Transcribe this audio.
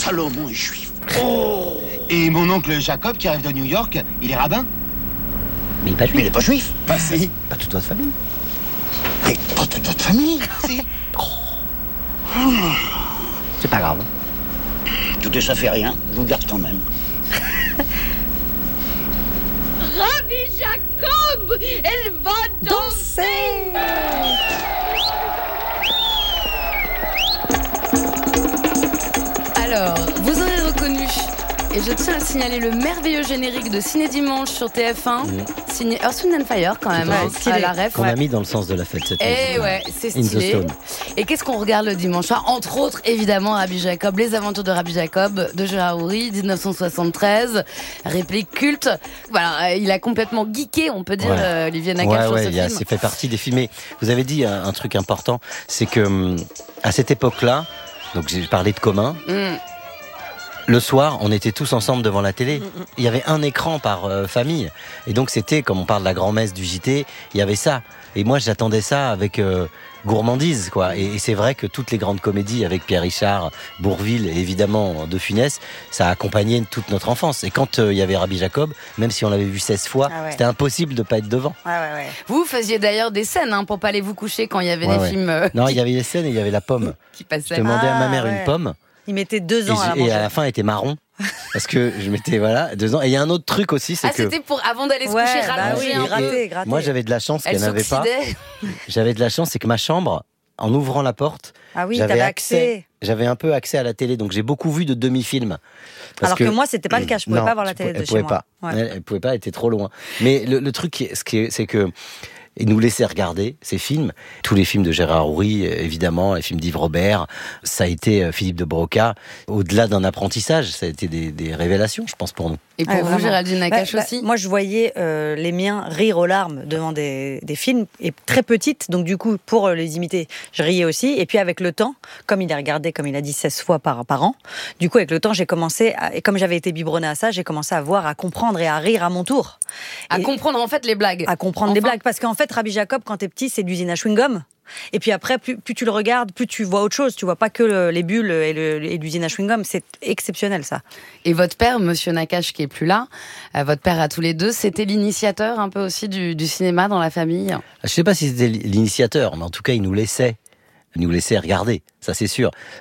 Salomon est juif. Oh. Et mon oncle Jacob, qui arrive de New York, il est rabbin. Mais il n'est pas Mais il juif. n'est pas juif. Bah si. Pas toute votre famille. Mais pas toute notre famille. Si. C'est pas grave. Écoutez, ça fait rien. Je vous garde quand même. Rabbi Jacob, elle va danser. Alors, vous aurez reconnu, et je tiens à signaler le merveilleux générique de Ciné Dimanche sur TF1, signé Earth, Wind & Fire quand même, à la ref. Qu'on a mis dans le sens de la fête cette Et musique. ouais, c'est In the stylé. Stone. Et qu'est-ce qu'on regarde le dimanche soir? Entre autres, évidemment, Rabbi Jacob, Les Aventures de Rabbi Jacob, de Gérard Houry, 1973, réplique culte. Voilà, il a complètement geeké, on peut dire, Olivier Nakache sur ce film. C'est fait partie des films. Mais vous avez dit un truc important, c'est que à cette époque-là, donc j'ai parlé de commun. Le soir, on était tous ensemble devant la télé. Il y avait un écran par famille. Et donc c'était, comme on parle de la grand-messe du JT, il y avait ça. Et moi, j'attendais ça avec gourmandise, quoi. Et c'est vrai que toutes les grandes comédies avec Pierre Richard, Bourvil et évidemment De Funès, ça a accompagné toute notre enfance. Et quand il y avait Rabbi Jacob, même si on l'avait vu 16 fois, c'était impossible de pas être devant. Vous faisiez d'ailleurs des scènes pour pas aller vous coucher quand il y avait des films Non, il y avait les scènes et il y avait la pomme. qui passaient. Je demandais à ma mère une pomme. Il mettait 2 ans à la Et manger. à la fin, elle était marron. Parce que je mettais, 2 ans. Et il y a un autre truc aussi, c'est que... c'était pour avant d'aller se coucher, rallonger un peu. gratter. Moi, j'avais de la chance Elle qu'elle n'avait pas. s'oxydait. J'avais de la chance, c'est que ma chambre, en ouvrant la porte, Ah oui, j'avais t'avais accès. J'avais un peu accès à la télé, donc j'ai beaucoup vu de demi-films. Alors que moi, c'était pas le cas, je pouvais pas voir la télé de chez moi. Pas. Elle pouvait pas, elle était trop loin. Mais le truc, c'est que il nous laissait regarder ces films. Tous les films de Gérard Houry, évidemment, les films d'Yves Robert, ça a été Philippe de Broca. Au-delà d'un apprentissage, ça a été des révélations, je pense, pour nous. Et pour vous, vraiment. Géraldine Nakache aussi? Moi, je voyais les miens rire aux larmes devant des films, et très petites, donc du coup, pour les imiter, je riais aussi. Et puis avec le temps, comme il a regardé, comme il a dit, 16 fois par an, du coup, avec le temps, j'ai commencé, et comme j'avais été biberonnée à ça, j'ai commencé à voir, à comprendre et à rire à mon tour. À comprendre en fait les blagues. À comprendre les blagues. Parce qu'en fait, Rabbi Jacob, quand t'es petit, c'est l'usine à chewing-gum. Et puis après, plus tu le regardes, plus tu vois autre chose. Tu vois pas que les bulles et l'usine à chewing-gum. C'est exceptionnel, ça. Et votre père, Monsieur Nakache, qui est plus là, votre père à tous les deux, c'était l'initiateur un peu aussi du cinéma dans la famille? Je sais pas si c'était l'initiateur, mais en tout cas, il nous laissait regarder, ça c'est sûr.